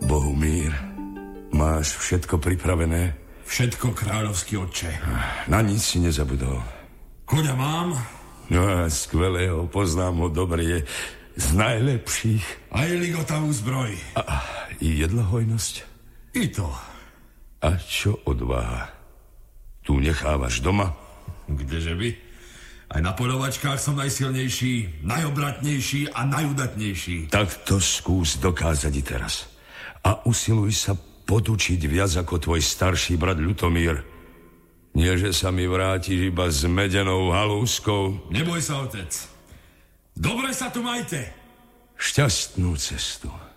Bohumír, máš všetko pripravené? Všetko, kráľovský otče. Na nič si nezabudol. Koňa mám? No a skvelého, poznám ho dobre, je z najlepších. Aj ligotavú zbroj. A jedlohojnosť? I to. A čo odvaha? Tu nechávaš doma? Kdeže by? Aj na poľovačkách som najsilnejší, najobratnejší a najudatnejší. Tak to skús dokázať i teraz. A usiluj sa podučiť viac ako tvoj starší brat Ľutomír. Nie, že sa mi vrátiš iba s medenou halúskou. Neboj sa, otec. Dobre sa tu majte. Šťastnú cestu.